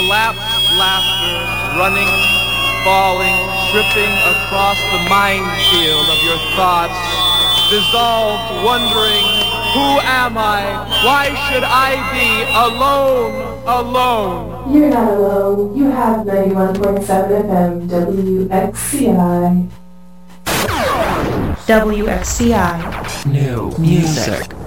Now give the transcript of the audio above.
collapsed laughter, running, falling, tripping across the minefield of your thoughts, dissolved, wondering, who am I? Why should I be alone, alone? You're not alone. You have 91.7 FM WXCI. WXCI. New music.